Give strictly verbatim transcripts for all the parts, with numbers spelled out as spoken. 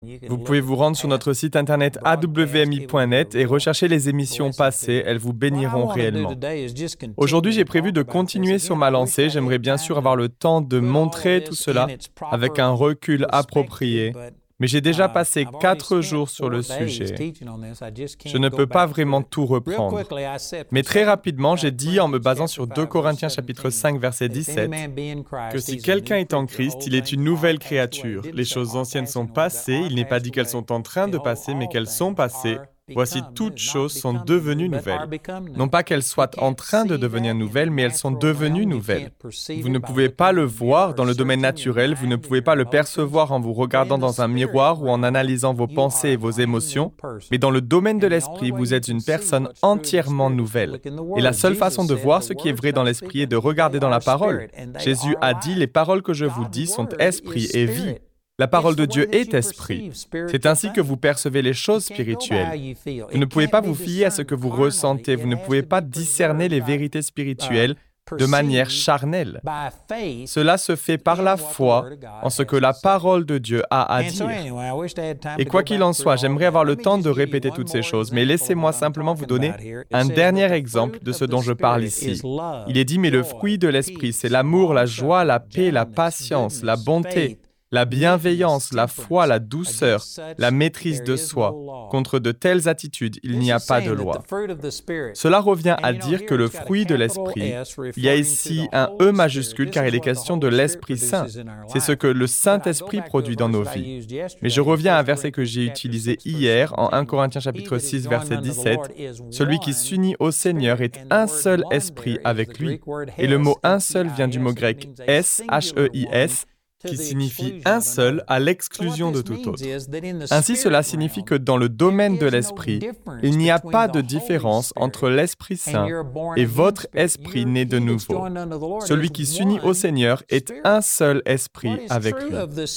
Vous pouvez vous rendre sur notre site internet a w m i point net et rechercher les émissions passées, elles vous béniront réellement. Aujourd'hui, j'ai prévu de continuer sur ma lancée. J'aimerais bien sûr avoir le temps de montrer tout cela avec un recul approprié. Mais j'ai déjà passé quatre jours sur le sujet. Je ne peux pas vraiment tout reprendre. Mais très rapidement, j'ai dit, en me basant sur deux Corinthiens chapitre cinq, verset dix-sept, que si quelqu'un est en Christ, il est une nouvelle créature. Les choses anciennes sont passées, il n'est pas dit qu'elles sont en train de passer, mais qu'elles sont passées. Voici, toutes choses sont devenues nouvelles. Non pas qu'elles soient en train de devenir nouvelles, mais elles sont devenues nouvelles. Vous ne pouvez pas le voir dans le domaine naturel, vous ne pouvez pas le percevoir en vous regardant dans un miroir ou en analysant vos pensées et vos émotions, mais dans le domaine de l'esprit, vous êtes une personne entièrement nouvelle. Et la seule façon de voir ce qui est vrai dans l'esprit est de regarder dans la parole. Jésus a dit, « Les paroles que je vous dis sont esprit et vie ». La parole de Dieu est esprit. C'est ainsi que vous percevez les choses spirituelles. Vous ne pouvez pas vous fier à ce que vous ressentez. Vous ne pouvez pas discerner les vérités spirituelles de manière charnelle. Cela se fait par la foi en ce que la parole de Dieu a à dire. Et quoi qu'il en soit, j'aimerais avoir le temps de répéter toutes ces choses, mais laissez-moi simplement vous donner un dernier exemple de ce dont je parle ici. Il est dit, mais le fruit de l'esprit, c'est l'amour, la joie, la paix, la patience, la bonté, la bienveillance, la foi, la douceur, la maîtrise de soi. Contre de telles attitudes, il n'y a pas de loi. Cela revient à dire que le fruit de l'Esprit, il y a ici un E majuscule car il est question de l'Esprit Saint. C'est ce que le Saint-Esprit produit dans nos vies. Mais je reviens à un verset que j'ai utilisé hier en un Corinthiens chapitre six, verset dix-sept. Celui qui s'unit au Seigneur est un seul esprit avec lui. Et le mot un seul vient du mot grec S, H E I S, qui signifie un seul à l'exclusion de tout autre. Ainsi, cela signifie que dans le domaine de l'esprit, il n'y a pas de différence entre l'Esprit Saint et votre esprit né de nouveau. Celui qui s'unit au Seigneur est un seul esprit avec lui.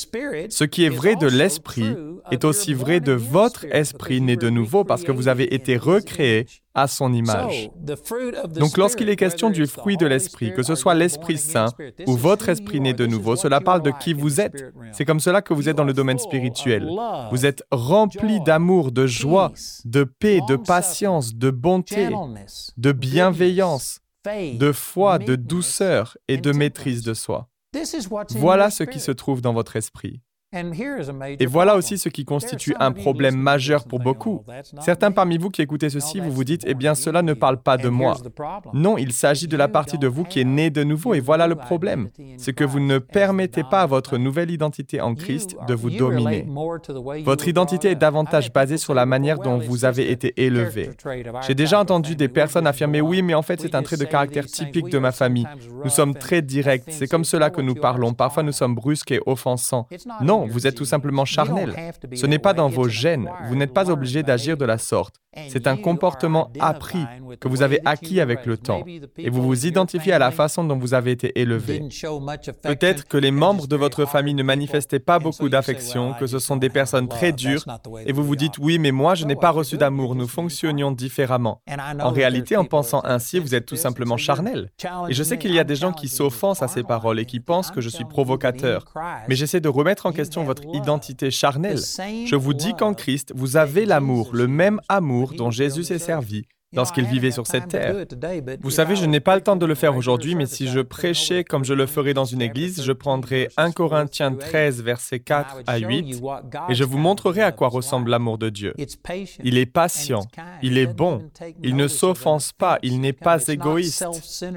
Ce qui est vrai de l'esprit est aussi vrai de votre esprit né de nouveau parce que vous avez été recréés à son image. Donc, lorsqu'il est question du fruit de l'esprit, que ce soit l'Esprit Saint ou votre esprit né de nouveau, cela parle de qui vous êtes. C'est comme cela que vous êtes dans le domaine spirituel. Vous êtes rempli d'amour, de joie, de paix, de patience, de bonté, de bienveillance, de foi, de douceur et de maîtrise de soi. Voilà ce qui se trouve dans votre esprit. Et voilà aussi ce qui constitue un problème majeur pour beaucoup. Certains parmi vous qui écoutez ceci, vous vous dites, « Eh bien, cela ne parle pas de moi. » Non, il s'agit de la partie de vous qui est née de nouveau, et voilà le problème. C'est que vous ne permettez pas à votre nouvelle identité en Christ de vous dominer. Votre identité est davantage basée sur la manière dont vous avez été élevé. J'ai déjà entendu des personnes affirmer, « Oui, mais en fait, c'est un trait de caractère typique de ma famille. Nous sommes très directs, c'est comme cela que nous parlons. Parfois, nous sommes brusques et offensants. » Non, vous êtes tout simplement charnel. Ce n'est pas dans vos gènes. Vous n'êtes pas obligé d'agir de la sorte. C'est un comportement appris que vous avez acquis avec le temps. Et vous vous identifiez à la façon dont vous avez été élevé. Peut-être que les membres de votre famille ne manifestaient pas beaucoup d'affection, que ce sont des personnes très dures, et vous vous dites « Oui, mais moi, je n'ai pas reçu d'amour. Nous fonctionnions différemment. » En réalité, en pensant ainsi, vous êtes tout simplement charnel. Et je sais qu'il y a des gens qui s'offensent à ces paroles et qui pensent que je suis provocateur. Mais j'essaie de remettre en question votre identité charnelle. Je vous dis qu'en Christ, vous avez l'amour, le même amour dont Jésus s'est servi lorsqu'il vivait sur cette terre. Vous savez, je n'ai pas le temps de le faire aujourd'hui, mais si je prêchais comme je le ferais dans une église, je prendrais un Corinthiens treize, versets quatre à huit, et je vous montrerai à quoi ressemble l'amour de Dieu. Il est patient, il est bon, il ne s'offense pas, il n'est pas égoïste,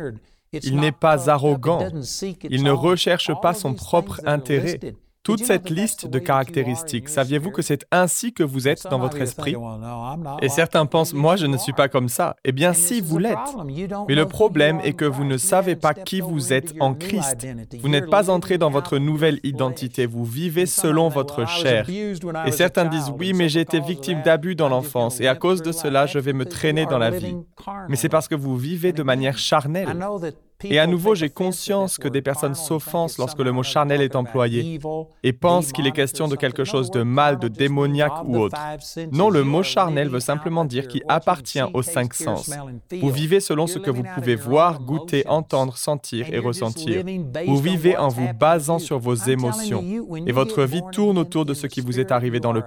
il n'est pas arrogant, il ne recherche pas son propre intérêt. Toute cette liste de caractéristiques, saviez-vous que c'est ainsi que vous êtes dans votre esprit? Et certains pensent, moi je ne suis pas comme ça. Eh bien si, vous l'êtes. Mais le problème est que vous ne savez pas qui vous êtes en Christ. Vous n'êtes pas entré dans votre nouvelle identité, vous vivez selon votre chair. Et certains disent, oui, mais j'ai été victime d'abus dans l'enfance et à cause de cela, je vais me traîner dans la vie. Mais c'est parce que vous vivez de manière charnelle. Et à nouveau, j'ai conscience que des personnes s'offensent lorsque le mot charnel est employé et pensent qu'il est question de quelque chose de mal, de démoniaque ou autre. Non, le mot charnel veut simplement dire qui appartient aux cinq sens. Vous vivez selon ce que vous pouvez voir, goûter, entendre, sentir et ressentir. Vous vivez en vous basant sur vos émotions. Et votre vie tourne autour de ce qui vous est arrivé dans le